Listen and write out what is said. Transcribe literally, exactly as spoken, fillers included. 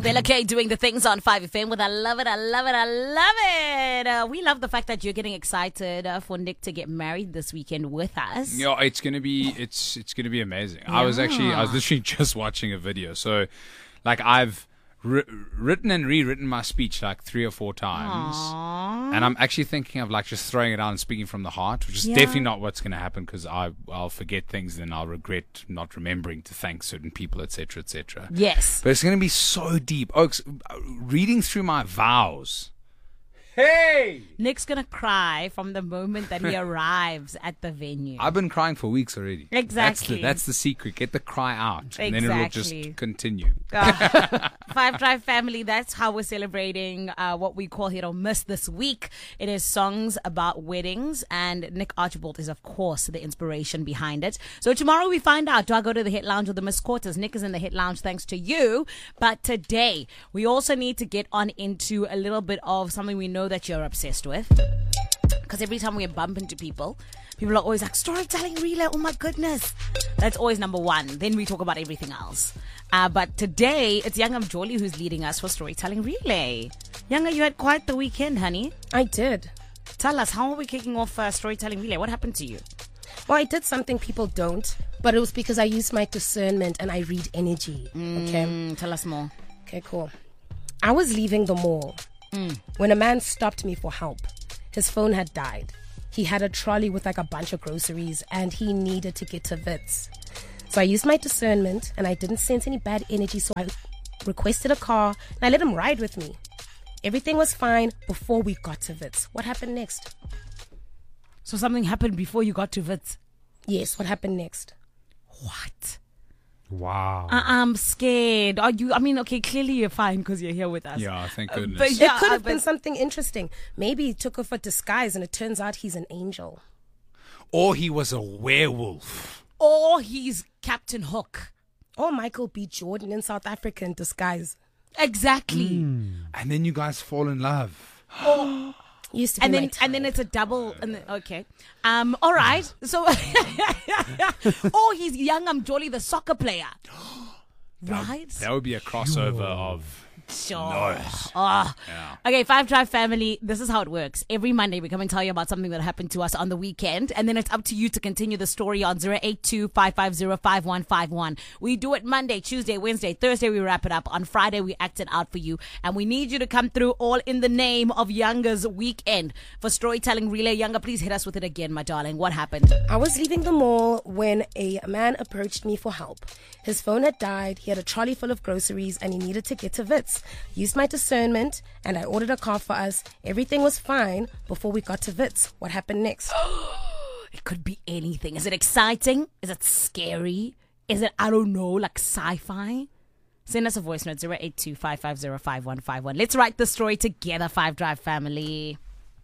Bella K doing the things on five F M with I love it, I love it, I love it. Uh, we love the fact that you're getting excited uh, for Nick to get married this weekend with us. Yeah, it's gonna be it's it's gonna be amazing. Yeah. I was actually I was literally just watching a video. So, like I've ri- written and rewritten my speech like three or four times, Aww. and I'm actually thinking of like just throwing it out and speaking from the heart, which is Yeah. definitely not what's gonna happen because I I'll forget things, then I'll regret not remembering to thank certain people, et cetera, et cetera. Yes. But it's gonna be so deep. Oaks, reading through my vows. Hey! Nick's going to cry from the moment that he arrives at the venue. I've been crying for weeks already. Exactly. That's the, that's the secret. Get the cry out. And then it'll just Exactly. continue. Uh, Five Drive family, that's how we're celebrating uh, what we call Hit or Miss this week. It is songs about weddings, and Nick Archibald is, of course, the inspiration behind it. So tomorrow we find out, do I go to the Hit Lounge or the Miss Quarters? Nick is in the Hit Lounge thanks to you. But today, we also need to get on into a little bit of something we know that you're obsessed with. Because every time we bump into people, people are always like, storytelling relay, oh my goodness. That's always number one. Then we talk about everything else. Uh, but today, it's Yanga Mjoli who's leading us for Storytelling Relay. Yanga, you had quite the weekend, honey. I did. Tell us, how are we kicking off uh, Storytelling Relay? What happened to you? Well, I did something people don't, but it was because I used my discernment and I read energy. Okay. Mm, tell us more. Okay, cool. I was leaving the mall mm. when a man stopped me for help. His phone had died. He had a trolley with like a bunch of groceries and he needed to get to Wits. So I used my discernment and I didn't sense any bad energy, so I requested a car and I let him ride with me. Everything was fine before we got to Wits. What happened next? So something happened before you got to Wits? Yes, what happened next? What? Wow. I- I'm scared. Are you? I mean, okay, clearly you're fine because you're here with us. Yeah, thank Uh, goodness. but It yeah, could have but- been something interesting. Maybe he took off a disguise and it turns out he's an angel. Or he was a werewolf. Or he's Captain Hook. Or Michael B. Jordan in South Africa in disguise. Exactly. And then you guys fall in love. Or, Used to be and my then type. and then it's a double. And then, okay. Um. All right. So, or he's young. I'm Jolly, the soccer player. Right. That would be a crossover of... Sure. Nice. Oh. Yeah. Okay, Five Drive family, this is how it works. Every Monday, we come and tell you about something that happened to us on the weekend, and then it's up to you to continue the story on zero eight two, five five zero, five one five one. We do it Monday, Tuesday, Wednesday, Thursday, we wrap it up. On Friday, we act it out for you, and we need you to come through all in the name of Younga's weekend. For Storytelling Relay, Younger, please hit us with it again, my darling. What happened? I was leaving the mall when a man approached me for help. His phone had died, he had a trolley full of groceries, and he needed to get to Wits. Used my discernment, and I ordered a car for us. Everything was fine before we got to Wits. What happened next? It could be anything. Is it exciting? Is it scary? Is it, I don't know, like sci-fi? Send us a voice note, zero eight two, five five zero, five one five one. Let's write the story together, Five Drive family.